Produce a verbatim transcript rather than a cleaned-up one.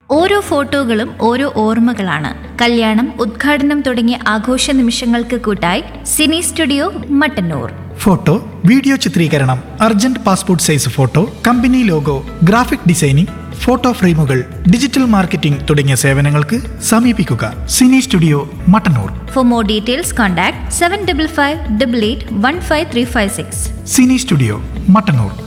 ഓരോ ഫോട്ടോകളും ഓരോ ഓർമ്മകളാണ്. കല്യാണം, ഉദ്ഘാടനം തുടങ്ങിയ ആഘോഷ നിമിഷങ്ങൾക്ക് കൂട്ടായി Sini studio Mattannur. Photo, video ചിത്രീകരണം, urgent passport size photo, company logo, graphic designing, photo ഫ്രെയിമുകൾ, ഡിജിറ്റൽ മാർക്കറ്റിംഗ് തുടങ്ങിയ സേവനങ്ങൾക്ക് സമീപിക്കുക Sini studio Mattannur. For more details contact seven double five double eight one five three five six. Sini studio Mattannur.